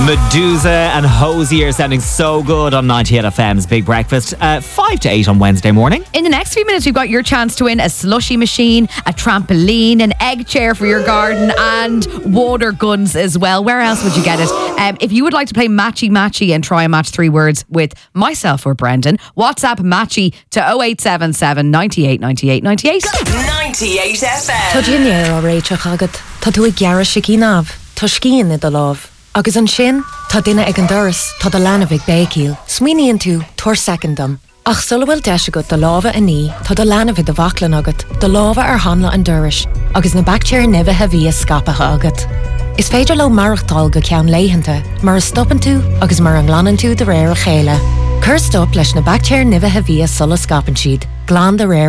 Medusa and Hosier sounding so good on 98FM's Big Breakfast. 5 to 8 on Wednesday morning. In the next few minutes, we've got your chance to win a slushy machine, a trampoline, an egg chair for your garden, and water guns as well. Where else would you get it? If you would like to play Matchy Matchy and try and match 3 words with myself or Brendan, WhatsApp Matchy to 0877 98 98 98. 98FM. Tá dinnéir á réiteach agad, tá tú ag gearra sicí náb, tá scían i do láb. Agus an sin, tá duine ag an doras, tá do lena bhig bécíl. Smuoiníonn tú, tuair secondam. Ach sula bhfuil deis agat do lábha a ní, tá do lena bhig do bhaclan agat, do lábha ar hanla an doras, agus na bactéir nibithe bhí scapacha agat. Is féidir le marachtáil go ceann léitheanta, mar stoppan tú agus mar an ghlanan tú de réir a chéile. Cur stop leis na bactéir nibithe bhí sula scapan siad, glán de réir